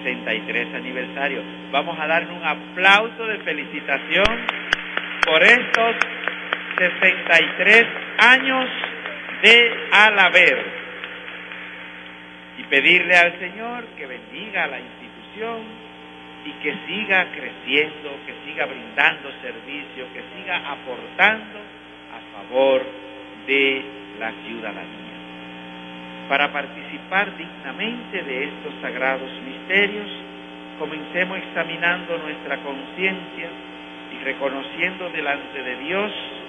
63 aniversario. Vamos a darle un aplauso de felicitación por estos 63 años de Al Haber y pedirle al Señor que bendiga a la institución y que siga creciendo, que siga brindando servicio, que siga aportando a favor de la ciudadanía. Para participar dignamente de estos sagrados misterios, comencemos examinando nuestra conciencia y reconociendo delante de Dios